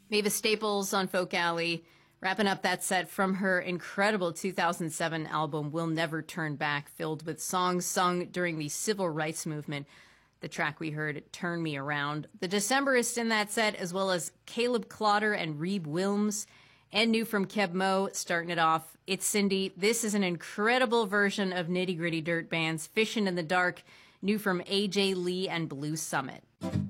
Mavis Staples on Folk Alley, wrapping up that set from her incredible 2007 album, We'll Never Turn Back, filled with songs sung during the civil rights movement. The track we heard, Turn Me Around. The Decemberists in that set, as well as Caleb Clotter and Reeb Wilms. And new from Keb Mo, starting it off, It's Cindy. This is an incredible version of Nitty Gritty Dirt Band's Fishin' in the Dark, new from AJ Lee and Blue Summit.